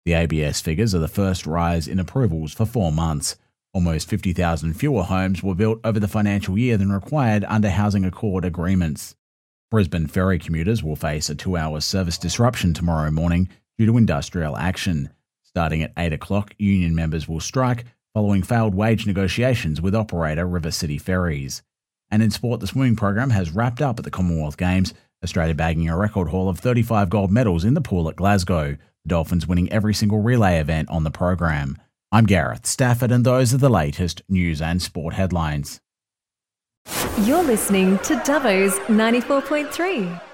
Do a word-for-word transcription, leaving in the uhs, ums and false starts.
The A B S figures are the first rise in approvals for four months. Almost fifty thousand fewer homes were built over the financial year than required under Housing Accord agreements. Brisbane ferry commuters will face a two-hour service disruption tomorrow morning due to industrial action. Starting at eight o'clock, union members will strike following failed wage negotiations with operator River City Ferries. And in sport, the swimming program has wrapped up at the Commonwealth Games, Australia bagging a record haul of thirty-five gold medals in the pool at Glasgow, the Dolphins winning every single relay event on the program. I'm Gareth Stafford, and those are the latest news and sport headlines. You're listening to Dubbo's ninety-four point three.